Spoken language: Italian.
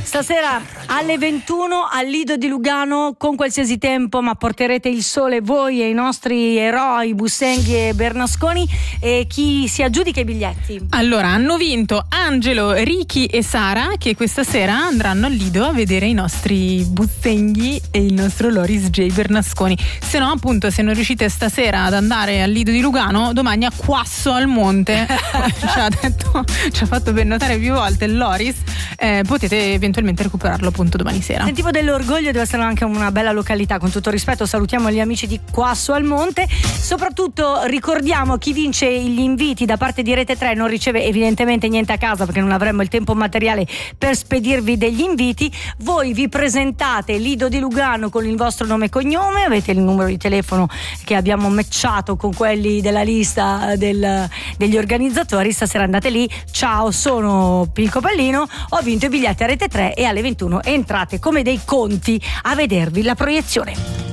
Stasera alle 21 al Lido di Lugano, con qualsiasi tempo, ma porterete il sole voi e i nostri eroi Bussenghi e Bernasconi. E chi si aggiudica i biglietti? Allora, hanno vinto Angelo, Ricky e Sara, che questa sera andranno al Lido a vedere i nostri Bussenghi e il nostro Loris J. Bernasconi. Se no, appunto, se non riuscite stasera ad andare al Lido di Lugano, domani a Quasso al Monte ci ha fatto ben notare più volte il Loris, potete eventualmente recuperarlo appunto domani sera. Sentivo dell'orgoglio, deve essere anche una bella località. Con tutto rispetto salutiamo gli amici di Quasso al Monte. Soprattutto ricordiamo, chi vince gli inviti da parte di Rete 3 non riceve evidentemente niente a casa, perché non avremo il tempo materiale per spedirvi degli inviti. Voi vi presentate Lido di Lugano con il vostro nome e cognome, avete il numero di telefono che abbiamo matchato con quelli della lista degli organizzatori. Stasera andate lì: ciao, sono Pinco Pallino, ho vinto i biglietti a Rete 3 e alle 21 entrate come dei conti a vedervi la proiezione.